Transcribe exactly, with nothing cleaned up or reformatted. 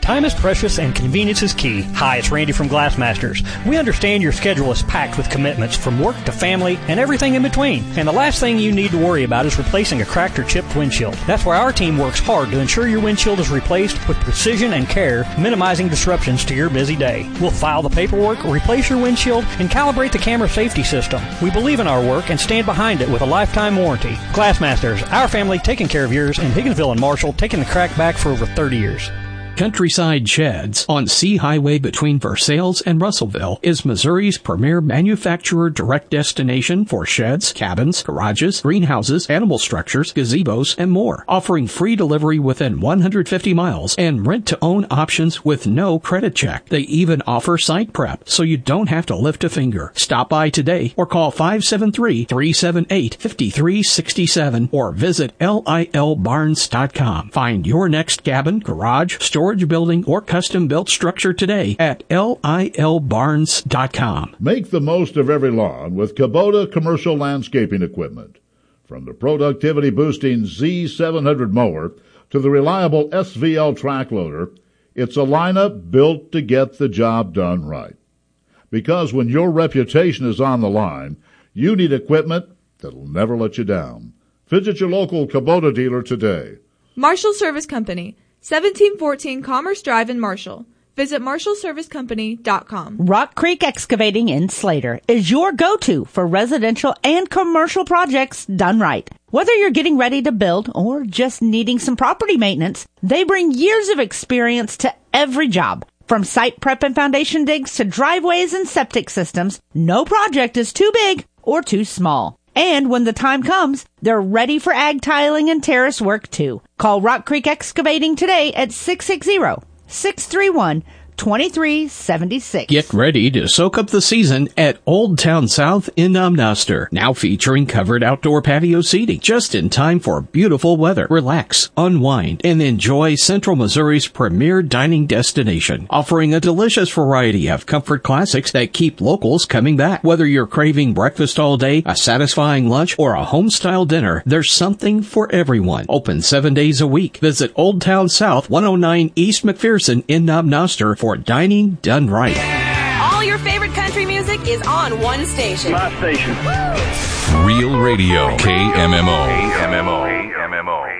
Time is precious and convenience is key. Hi, it's Randy from Glassmasters. We understand your schedule is packed with commitments from work to family and everything in between. And the last thing you need to worry about is replacing a cracked or chipped windshield. That's why our team works hard to ensure your windshield is replaced with precision and care, minimizing disruptions to your busy day. We'll file the paperwork, replace your windshield, and calibrate the camera safety system. We believe in our work and stand behind it with a lifetime warranty. Glassmasters, our family taking care of yours in Higginsville and Marshall, taking the crack back for over thirty years. Countryside Sheds on C Highway between Versailles and Russellville is Missouri's premier manufacturer direct destination for sheds, cabins, garages, greenhouses, animal structures, gazebos, and more. Offering free delivery within one hundred fifty miles and rent-to-own options with no credit check. They even offer site prep, so you don't have to lift a finger. Stop by today or call five seven three, three seven eight, five three six seven or visit L I L barns dot com. Find your next cabin, garage, storage building, or custom-built structure today at L I L barns dot com. Make the most of every lawn with Kubota commercial landscaping equipment. From the productivity-boosting Z seven hundred mower to the reliable S V L track loader, it's a lineup built to get the job done right. Because when your reputation is on the line, you need equipment that'll never let you down. Visit your local Kubota dealer today. Marshall Service Company, seventeen fourteen Commerce Drive in Marshall. Visit marshall service company dot com. Rock Creek Excavating in Slater is your go-to for residential and commercial projects done right. Whether you're getting ready to build or just needing some property maintenance, they bring years of experience to every job. From site prep and foundation digs to driveways and septic systems, no project is too big or too small. And when the time comes, they're ready for ag tiling and terrace work too. Call Rock Creek Excavating today at six six zero, six three one, two three seven six. Get ready to soak up the season at Old Town South in Amnoster. Now featuring covered outdoor patio seating. Just in time for beautiful weather. Relax, unwind, and enjoy Central Missouri's premier dining destination. Offering a delicious variety of comfort classics that keep locals coming back. Whether you're craving breakfast all day, a satisfying lunch, or a home-style dinner, there's something for everyone. Open seven days a week. Visit Old Town South, one oh nine East McPherson in Amnoster for dining done right. All your favorite country music is on one station. My station. Woo! Real Radio, K M M O. K M M O. K M M O.